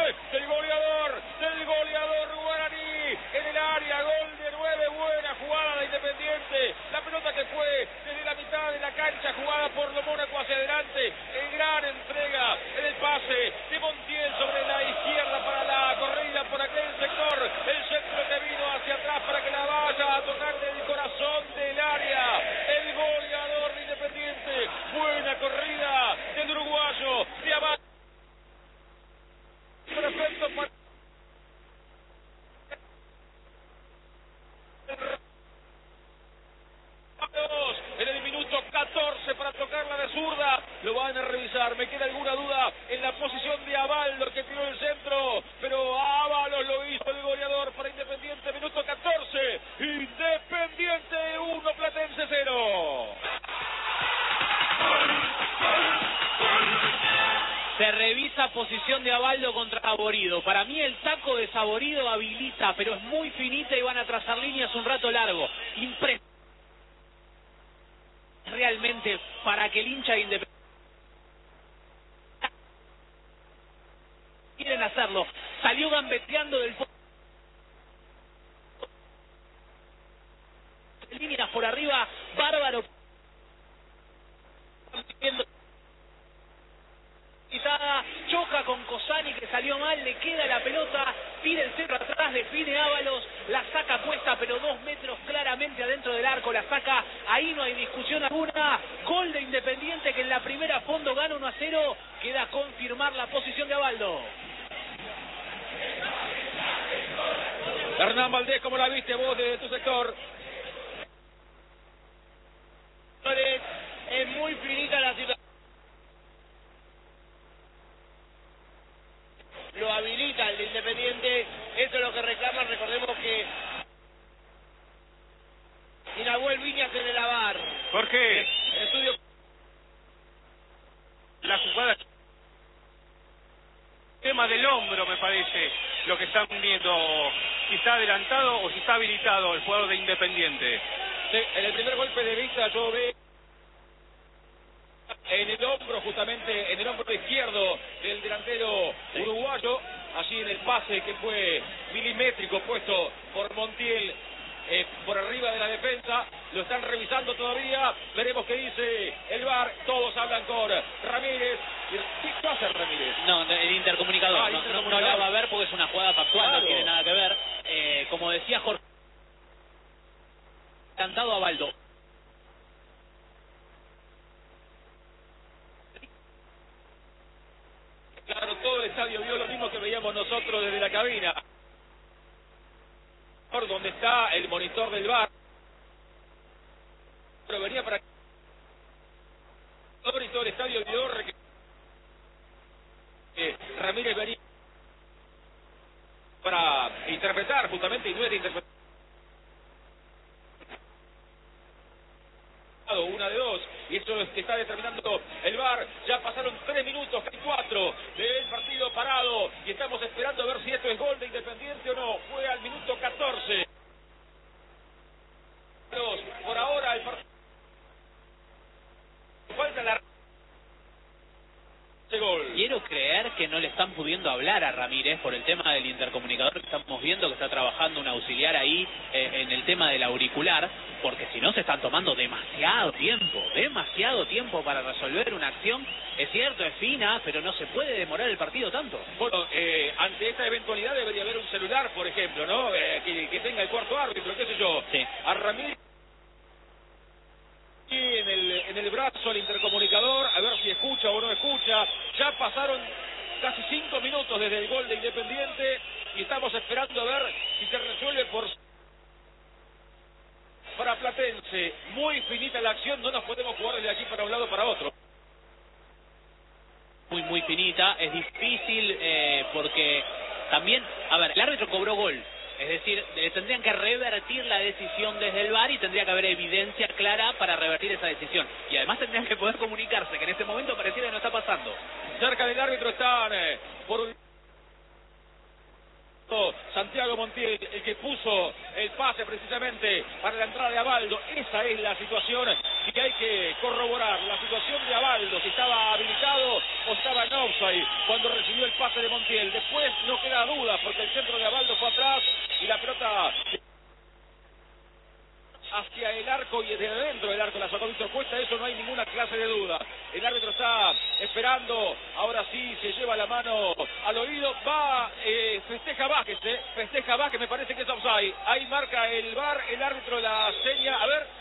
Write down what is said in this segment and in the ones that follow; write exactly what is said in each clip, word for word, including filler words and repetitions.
del goleador, del goleador guaraní, en el área, gol de nueve, buena jugada de Independiente, la pelota que fue desde la mitad de la cancha, jugada por lo Mónaco hacia adelante, en gran entrega, en el pase de Montiel sobre la izquierda para la corrida por aquel sector, el centro que vino hacia atrás para que la vaya a tocar del corazón del área, el goleador de Independiente, buena corrida del uruguayo, de abajo. Perfecto para en el minuto catorce para tocarla de zurda, lo van a revisar, me queda alguna duda en la posición de Abaldo que tiró el centro, pero Ábalos lo hizo el goleador para Independiente, minuto catorce, Independiente uno, Platense cero. Se revisa posición de Abaldo contra Saborido. Para mí el taco de Saborido habilita, pero es muy finita y van a trazar líneas un rato largo. Impresionante realmente para que el hincha de Independiente quieren hacerlo. Salió gambeteando del fondo. Líneas por arriba, bárbaro. Choca con Cosani que salió mal, le queda la pelota, tira el centro atrás, define Ábalos, la saca puesta pero dos metros claramente adentro del arco, la saca, ahí no hay discusión alguna, gol de Independiente que en la primera fondo gana uno a cero, queda a confirmar la posición de Abaldo. Hernán Valdés, ¿cómo la viste vos desde tu sector? Es muy finita la situación. Lo habilita el de Independiente, eso es lo que reclaman, recordemos que y Nahuel Viñas en el A V A R. ¿Por qué? El estudio La jugada, tema del hombro me parece, lo que están viendo, si está adelantado o si está habilitado el jugador de Independiente. Sí, en el primer golpe de vista yo veo en el hombro, justamente en el hombro izquierdo del delantero sí. uruguayo, allí en el pase que fue milimétrico puesto por Montiel eh, por arriba de la defensa, lo están revisando todavía, veremos qué dice el V A R, todos hablan con Ramírez. ¿Qué hace Ramírez? No, el intercomunicador, ah, no, intercomunicador. no, no la va a ver porque es una jugada factual, claro. No tiene nada que ver, eh, como decía Jorge, cantado a Abaldo. Claro, todo el estadio vio lo mismo que veíamos nosotros desde la cabina. Por donde está el monitor del V A R. Pero venía para y todo el estadio vio que Ramírez venía para interpretar justamente y no era interpretar. Una de dos, y eso es que está determinando el V A R. Ya pasaron tres minutos, hay cuatro del partido parado y estamos esperando a ver si esto es gol de Independiente o no. Fue al minuto catorce. Por ahora el partido falta la gol. Quiero creer que no le están pudiendo hablar a Ramírez por el tema del intercomunicador que estamos viendo, que está trabajando un auxiliar ahí eh, en el tema del auricular, porque si no se están tomando demasiado tiempo, demasiado tiempo para resolver una acción. Es cierto, es fina, pero no se puede demorar el partido tanto. Bueno, eh, ante esta eventualidad debería haber un celular, por ejemplo, ¿no? Eh, que, que tenga el cuarto árbitro, qué sé yo. Sí. A Ramírez y en el, en el brazo el intercomunicador, a ver si escucha o no escucha. Ya pasaron casi cinco minutos desde el gol de Independiente y estamos esperando a ver si se resuelve por para Platense. Muy finita la acción, no nos podemos jugar desde aquí para un lado para otro. Muy, muy finita, es difícil eh, porque también, a ver, el árbitro cobró gol. Es decir, eh, tendrían que revertir la decisión desde el V A R y tendría que haber evidencia clara para revertir esa decisión. Y además tendrían que poder comunicarse, que en este momento pareciera que no está pasando. Cerca del árbitro están eh, por un Santiago Montiel, el que puso el pase precisamente para la entrada de Abaldo. Esa es la situación que hay que corroborar. La situación de Abaldo, si estaba habilitado o estaba en offside cuando recibió el pase de Montiel. Después no queda duda porque el centro de Abaldo fue atrás y la pelota hacia el arco y desde dentro del arco la sacó Víctor Cuesta, eso no hay ninguna clase de duda. El árbitro está esperando, ahora sí se lleva la mano al oído, va, eh, festeja Vázquez, eh, festeja Vázquez, me parece que es offside. Ahí marca el V A R, el árbitro la seña, a ver.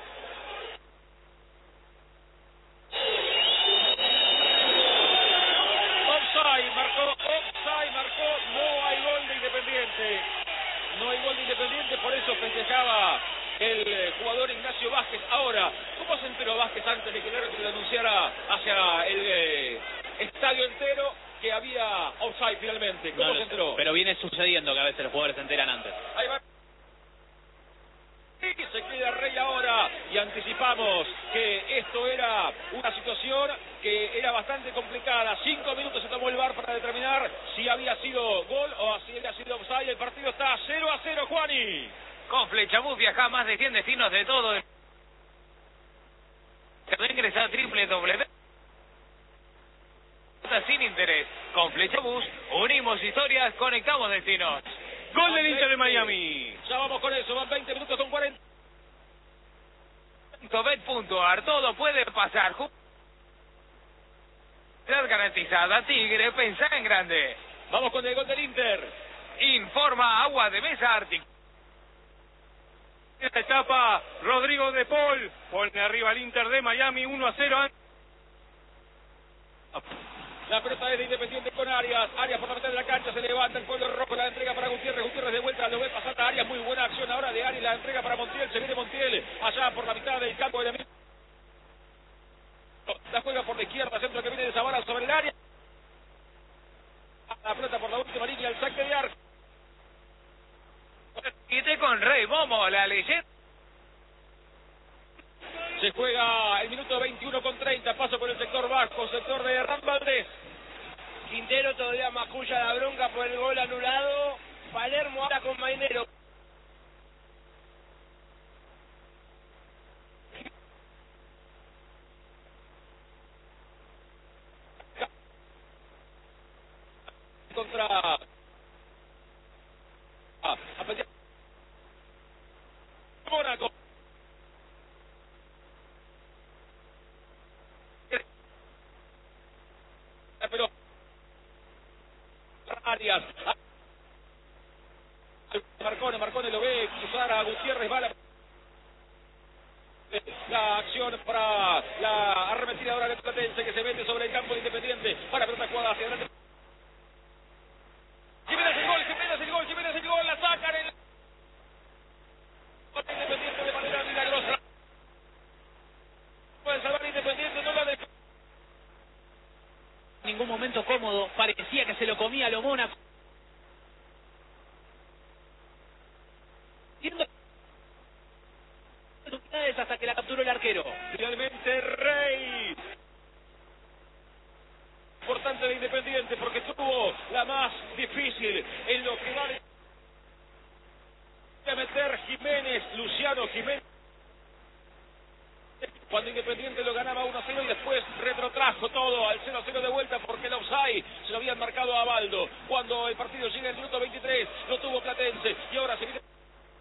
Offside, marcó, offside, marcó, no hay gol de Independiente. No hay gol de Independiente, por eso festejaba el jugador Ignacio Vázquez. Ahora, ¿cómo se enteró Vázquez antes de que el árbitro le anunciara hacia el eh, estadio entero que había offside finalmente? ¿Cómo no se enteró? Pero viene sucediendo que a veces los jugadores se enteran antes. Ahí va. Y se queda Rey ahora y anticipamos que esto era una situación que era bastante complicada. Cinco minutos se tomó el V A R para determinar si había sido gol o si había sido offside. El partido está cero a cero, Juani. Con Flechabús viaja a más de cien destinos de todo el... Ingresa a doble u doble u doble u sin interés. Con Flechabús unimos historias, conectamos destinos. Gol del Inter de Miami. Ya vamos con eso, van veinte minutos, son cuarenta. Bet punto ar, todo puede pasar. Garantizada, Tigre, pensá en grande. Vamos con el gol del Inter. Informa Agua de Mesa Ártica. Esta etapa, Rodrigo de Paul pone arriba al Inter de Miami uno a cero. La pelota es de Independiente con Arias. Arias por la mitad de la cancha, se levanta el pueblo rojo, la entrega para Gutiérrez. Gutiérrez de vuelta, lo ve pasar a Arias. Muy buena acción ahora de Arias, la entrega para Montiel. Se viene Montiel allá por la mitad del campo de enemigo. La juega por la izquierda, centro que viene de Zavala sobre el área. La pelota por la última línea, el saque de arco. Quite con Rey Momo, la leyenda. Se juega el minuto veintiuno con treinta, paso por el sector bajo, sector de Hernán Valdés. Quintero todavía masculla la bronca por el gol anulado. Palermo ahora con Mainero. Contra... Ah, a pelear. Mónaco. Pero Arias. Marcone, Marcone lo ve cruzar a Gutiérrez, va la, la acción para la arremetida ahora de Platense que se mete sobre el campo de Independiente para pelota jugada hacia adelante. Jiménez el gol, Jiménez el gol, Jiménez el gol, la sacan el Independiente de manera milagrosa. Puede salvar Independiente, no la de... En ningún momento cómodo, parecía que se lo comía a lo Mónaco. Hasta que la capturó el arquero. Finalmente Rey. Importante de Independiente porque tuvo la más difícil en lo que va a meter Jiménez, Luciano Jiménez. Cuando Independiente lo ganaba uno a cero y después retrotrajo todo al cero a cero de vuelta porque el offside se lo habían marcado a Abaldo. Cuando el partido llega al minuto veintitrés, lo tuvo Platense y ahora se viene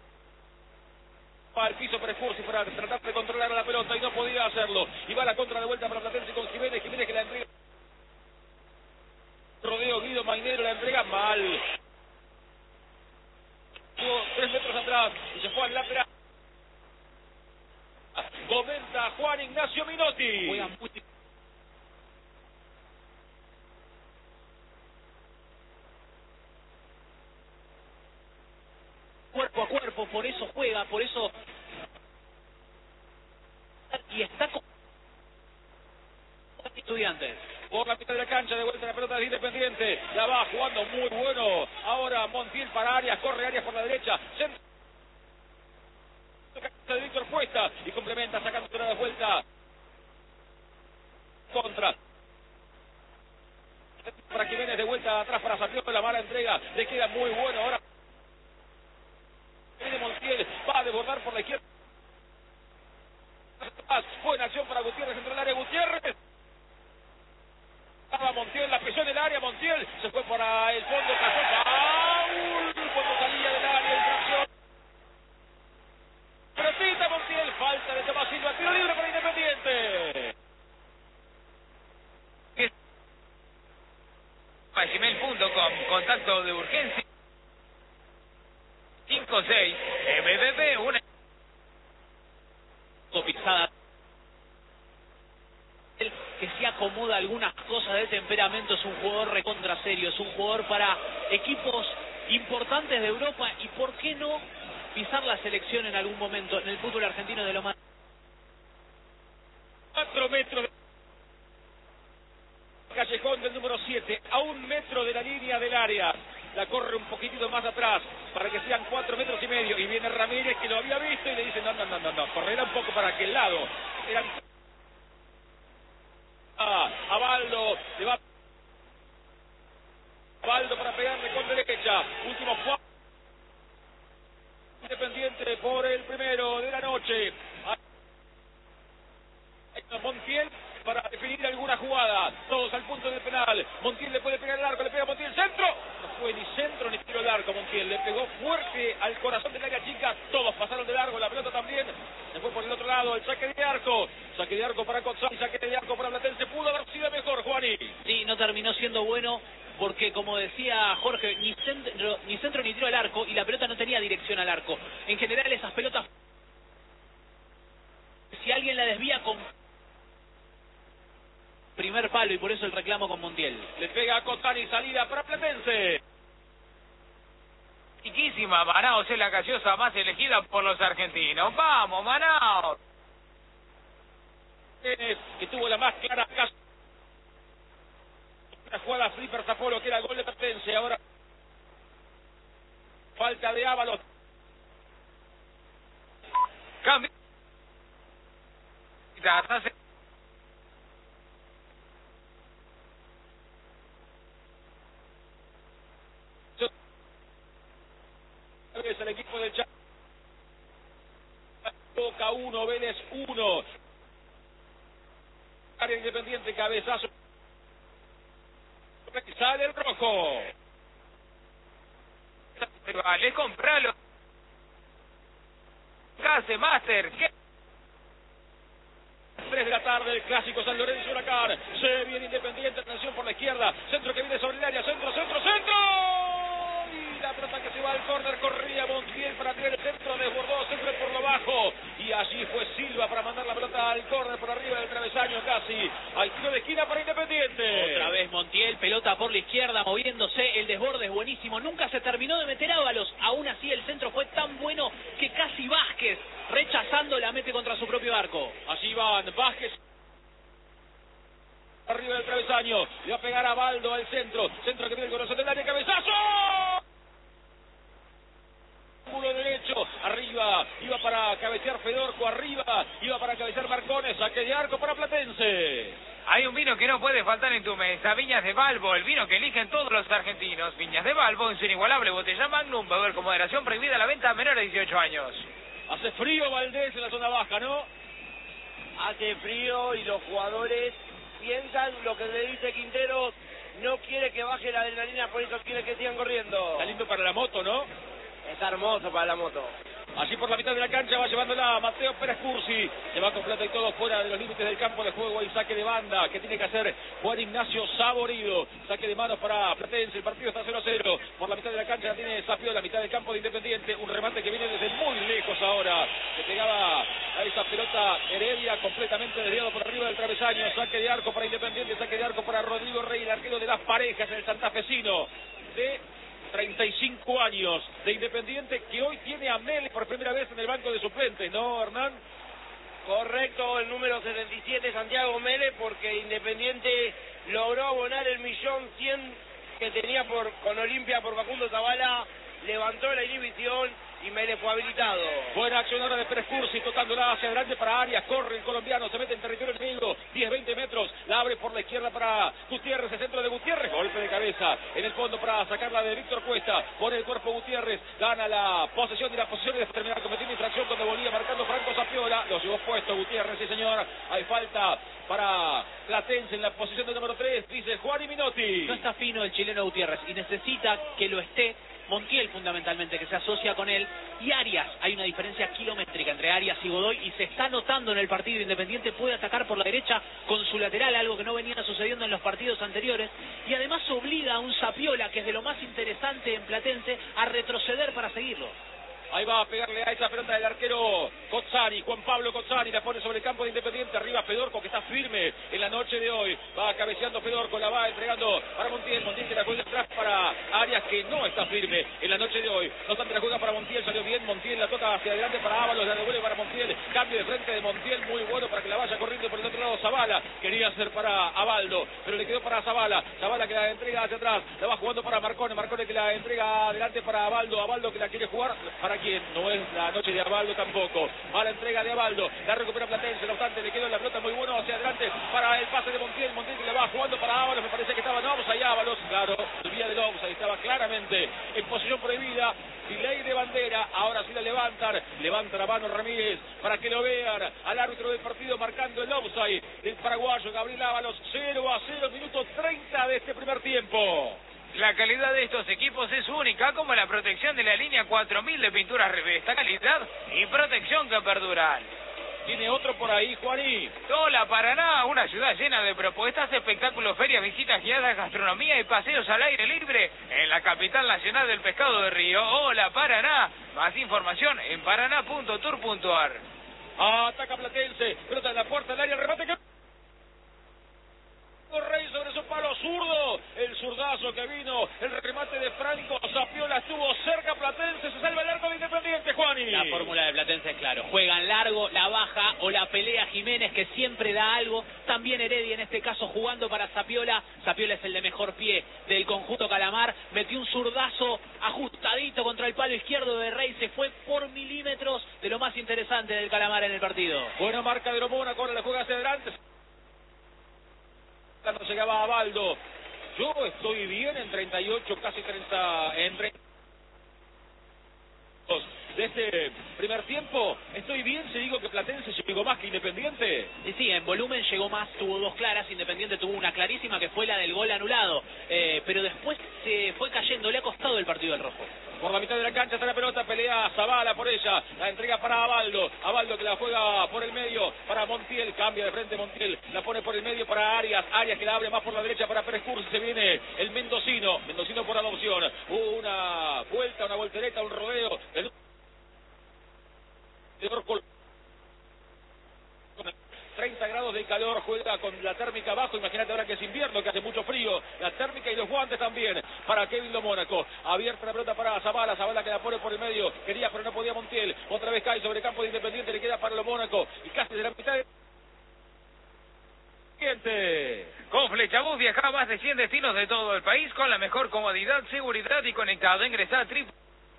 al piso para esfuerzo para tratar de controlar la pelota y no podía hacerlo. Y va la contra de vuelta para Platense con Jiménez, Jiménez que la entrega. Rodeo Guido Mainero la entrega mal. Estuvo tres metros atrás y se fue al lateral. Comenta Juan Ignacio Minotti. Juega muy... cuerpo a cuerpo, por eso juega, por eso... Y está con... Estudiantes. Por la mitad de la cancha, de vuelta la pelota de Independiente. La va jugando muy bueno. Ahora Montiel para Arias, corre Arias por la derecha. Centro de Víctor Cuesta y complementa sacando de vuelta. Contra. Para Jiménez de vuelta. vuelta atrás para Sapiola, la mala entrega, le queda muy bueno ahora. Viene Montiel, va a desbordar por la izquierda. Buena acción para Gutiérrez dentro del área, Gutiérrez. Estaba Montiel, la presión del área, Montiel se fue para el fondo, cazó foul cuando salía del área, infracción. Pelotita Montiel, falta de Tomás Silva, tiro libre para Independiente. Gmail punto com, contacto de urgencia cinco seis M B B, una pisada que se acomoda algunas cosas de temperamento, es un jugador recontra serio, es un jugador para equipos importantes de Europa y por qué no pisar la selección en algún momento en el fútbol argentino de lo más. Cuatro metros de callejón del número siete, a un metro de la línea del área. La corre un poquitito más atrás para que sean cuatro metros y medio. Y viene Ramírez, que lo había visto, y le dice, no, no, no, no, no, correrá un poco para aquel lado. Eran... Ah, a Baldo, le va... Baldo para pegarle con derecha. Último cuatro. Independiente por el primero de la noche. Montiel para definir alguna jugada, todos al punto del penal. Montiel le puede pegar el arco, le pega Montiel, centro, no fue ni centro ni tiro de arco. Montiel le pegó fuerte al corazón del área chica, todos pasaron de largo, la pelota también se fue por el otro lado, el saque de arco, saque de arco para Cotzán, saque de arco para Platense, pudo haber sido mejor, Juani. Sí, no terminó siendo bueno porque, como decía Jorge, ni centro, ni centro ni tiro al arco, y la pelota no tenía dirección al arco. En general esas pelotas, si alguien la desvía con primer palo, y por eso el reclamo con Montiel. Le pega a Cotani, salida para Platense. Chiquísima, Manaos es la gaseosa más elegida por los argentinos. ¡Vamos, Manaos! Eh, que tuvo la más clara la jugada Flipper Zapolo, que era el gol de Platense. Ahora falta de Ábalos. Cambio. Es el equipo del Chaco. Boca uno, Vélez uno. Área Independiente, cabezazo. Sale el rojo. Vale, compralo. Case Master. ¿Qué? tres de la tarde, el clásico San Lorenzo Huracán. Se viene Independiente, atención por la izquierda. Centro que viene sobre el área, centro, centro, centro. Y la pelota que se va al córner, corría Montiel para tirar el centro, desbordó, centro por lo bajo. Y allí fue Silva para mandar la pelota al córner por arriba del travesaño, casi al tiro de esquina para Independiente. Otra vez Montiel, pelota por la izquierda, moviéndose, el desborde es buenísimo. Nunca se terminó de meter Ábalos. Aún así el centro fue tan bueno que casi Vázquez, rechazando, la mete contra su propio arco. Allí van Vázquez arriba del travesaño, le va a pegar a Baldo al centro, centro que viene el corazón del área, cabezazo. Ángulo derecho, arriba, iba para cabecear Fedorco, arriba, iba para cabecear Marcones, saque de arco para Platense. Hay un vino que no puede faltar en tu mesa, Viñas de Balbo, el vino que eligen todos los argentinos. Viñas de Balbo, en su inigualable botella Magnum, beber con moderación, prohibida la venta a menores de dieciocho años. Hace frío Valdés en la zona baja, ¿no? Hace frío y los jugadores piensan lo que le dice Quintero, no quiere que baje la adrenalina, por eso quiere que sigan corriendo. Está lindo para la moto, ¿no? Está hermoso para la moto. Allí por la mitad de la cancha va llevándola Mateo Pérez Cursi. Se va con plata y todo fuera de los límites del campo de juego. Hay saque de banda que tiene que hacer Juan Ignacio Saborido. Saque de manos para Platense. El partido está cero a cero. Por la mitad de la cancha la tiene Sapio, la mitad del campo de Independiente. Un remate que viene desde muy lejos ahora. Que pegaba a esa pelota Heredia, completamente desviado por arriba del travesaño. Saque de arco para Independiente. Saque de arco para Rodrigo Rey, el arquero de las parejas, el santafesino de treinta y cinco años, de Independiente, que hoy tiene a Mele por primera vez en el banco de suplentes, ¿no, Hernán? Correcto, el número setenta y siete, Santiago Mele, porque Independiente logró abonar el millón cien que tenía por con Olimpia por Facundo Zavala, levantó la inhibición y Mele fue habilitado. Buena acción ahora de Pérez Cursi, tocándola hacia adelante para Arias, corre el colombiano, se mete en territorio enemigo, diez veinte metros, la abre por la izquierda. izquierda para Gutiérrez, el centro de Gutiérrez, golpe de cabeza en el fondo para sacarla de Víctor Cuesta, pone el cuerpo Gutiérrez, gana la posesión y la posesión y después termina cometiendo infracción cuando volvía marcando Franco Zapiola, lo llevó puesto Gutiérrez, sí señor, hay falta para Platense en la posición de número tres, dice Juan Minotti. No está fino el chileno Gutiérrez y necesita que lo esté Montiel fundamentalmente, que se asocia con él, y Arias. Hay una diferencia kilométrica entre Arias y Godoy y se está notando en el partido. Independiente puede atacar por la derecha con su lateral, algo que no venía sucediendo en los partidos anteriores, y además obliga a un Zapiola, que es de lo más interesante en Platense, a retroceder para seguirlo. Ahí va a pegarle a esa pelota del arquero Cozzani, Juan Pablo Cozzani, la pone sobre el campo de Independiente, arriba Fedorco, que está firme en la noche de hoy, va cabeceando Fedorco, la va entregando para Montiel, Montiel que la juega atrás para Arias, que no está firme en la noche de hoy, no obstante la juega para Montiel, salió bien Montiel, la toca hacia adelante para Ábalos, la devuelve para Montiel, cambio de frente de Montiel, muy bueno para que la vaya corriendo por el otro lado Zavala, quería hacer para Abaldo, pero le quedó para Zavala, Zavala que la entrega hacia atrás, la va jugando para Marcone, Marcone que la entrega adelante para Abaldo, Abaldo que la quiere jugar para quien no es la noche de Abaldo tampoco, a la entrega de Abaldo, la recupera Platense, no obstante le quedó la pelota muy bueno hacia adelante para el pase de Montiel, Montiel que le va jugando para Ábalos, me parece que estaba en offside Ábalos, claro, el vía del offside, estaba claramente en posición prohibida, y ley de bandera, ahora sí la levantan, levanta la mano Ramírez para que lo vean al árbitro del partido marcando el offside del paraguayo Gabriel Ábalos, cero a cero, minuto treinta de este primer tiempo. La calidad de estos equipos es única, como la protección de la línea cuatro mil de pinturas Revesta, calidad y protección que perduran. Tiene otro por ahí, Juaní. Hola Paraná, una ciudad llena de propuestas, espectáculos, ferias, visitas guiadas, gastronomía y paseos al aire libre en la capital nacional del pescado de Río. Hola Paraná, más información en paraná punto tour punto ar. Ataca Platense, pelota en la puerta del área, remate que... Rey sobre su palo zurdo, el zurdazo que vino, el remate de Franco Zapiola estuvo cerca Platense, se salva el arco de Independiente, Juani. La fórmula de Platense es claro, juegan largo, la baja o la pelea Jiménez, que siempre da algo, también Heredia en este caso jugando para Zapiola, Zapiola es el de mejor pie del conjunto Calamar, metió un zurdazo ajustadito contra el palo izquierdo de Rey, se fue por milímetros de lo más interesante del Calamar en el partido. Buena marca de Lomona, ahora la juega hacia adelante. Cuando llegaba a Baldo, yo estoy bien en treinta y ocho, casi treinta, en treinta de este primer tiempo, estoy bien si digo que Platense llegó más que Independiente. Y sí, en volumen llegó más, tuvo dos claras, Independiente tuvo una clarísima que fue la del gol anulado, eh, pero después se fue cayendo, le ha costado el partido al rojo. Por la mitad de la cancha está la pelota, pelea Zavala por ella, la entrega para Abaldo, Abaldo que la juega por el medio para Montiel, cambia de frente Montiel, la pone por el medio para Arias, Arias que la abre más por la derecha para Pérez Cursi, se viene el mendocino, mendocino por adopción, hubo una vuelta, una voltereta, un rodeo, el... treinta grados de calor, juega con la térmica abajo, imagínate ahora que es invierno, que hace mucho frío, la térmica y los guantes también para Kevin Lo Mónaco, abierta la pelota para Zavala, Zavala que la pone por el medio, quería pero no podía Montiel, otra vez cae sobre el campo de Independiente, le queda para Lo Mónaco, y casi de la mitad de... Con Flechabús viaja a más de cien destinos de todo el país con la mejor comodidad, seguridad y conectado. Ingresa a triple.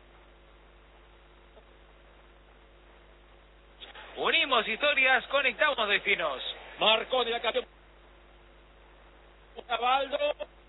Unimos historias, conectamos destinos. Marcone la campeón. Abaldo.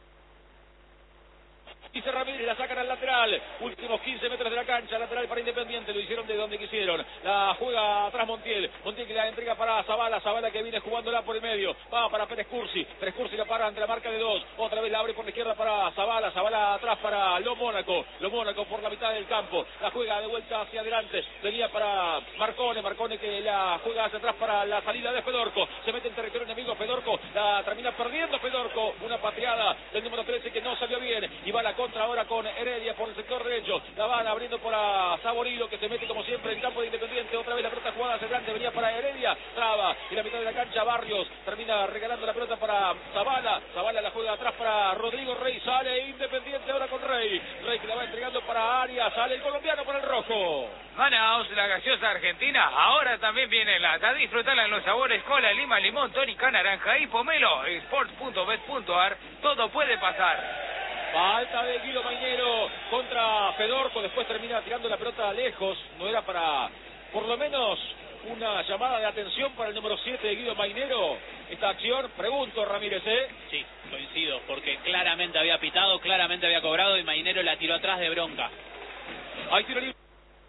Dice Ramírez, la sacan al lateral, últimos quince metros de la cancha, lateral para Independiente, lo hicieron de donde quisieron, la juega atrás Montiel, Montiel que la entrega para Zavala, Zavala que viene jugándola por el medio, va para Pérez Cursi, Pérez Cursi la para ante la marca de dos, otra vez la abre por la izquierda para Zavala, Zavala atrás para Lo Mónaco, Lo Mónaco por la mitad del campo, la juega de vuelta hacia adelante, venía para Marcone, Marcone que la juega hacia atrás para la salida de Fedorco, se mete en territorio enemigo Fedorco, la termina perdiendo Fedorco, una pateada del número trece que no salió bien, y va la contra ahora con Heredia por el sector derecho, la van abriendo para Saborilo que se mete como siempre en campo de Independiente, otra vez la pelota jugada hacia adelante, venía para Heredia, traba, y la mitad de la cancha Barrios, termina regalando la pelota para Zavala, Zavala la juega atrás para Rodrigo Rey, sale Independiente ahora con Rey, Rey que la va entregando para Arias, sale el colombiano para el rojo. Manaos, la gaseosa argentina, ahora también viene lata, disfrutala en los sabores cola, lima, limón, tónica, naranja y pomelo, sports punto bet punto ar, todo puede pasar. Falta de Guido Mainero contra Fedorco, después termina tirando la pelota lejos, no era para por lo menos una llamada de atención para el número siete de Guido Mainero. Esta acción, pregunto, Ramírez, ¿eh? Sí, coincido, porque claramente había pitado, claramente había cobrado y Mainero la tiró atrás de bronca. Ahí tiro libre.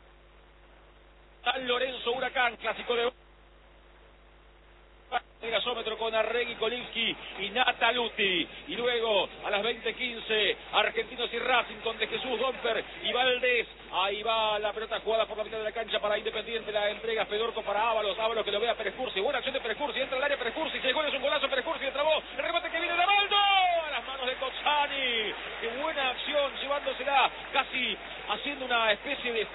San Lorenzo Huracán, clásico de... El gasómetro con Arregui, Kolinski y Nataluti. Y luego a las veinte quince Argentinos y Racing con De Jesús, Domper y Valdés. Ahí va la pelota jugada por la mitad de la cancha para Independiente. La entrega Fedorco para Ábalos. Ábalos que lo ve a Pérez Cursi. Buena acción de Pérez Cursi. Entra al área Pérez Cursi. Seis goles, un golazo. Pérez Cursi trabó. El remate que viene de Baldo. A las manos de Cozzani. Qué buena acción, llevándosela casi haciendo una especie de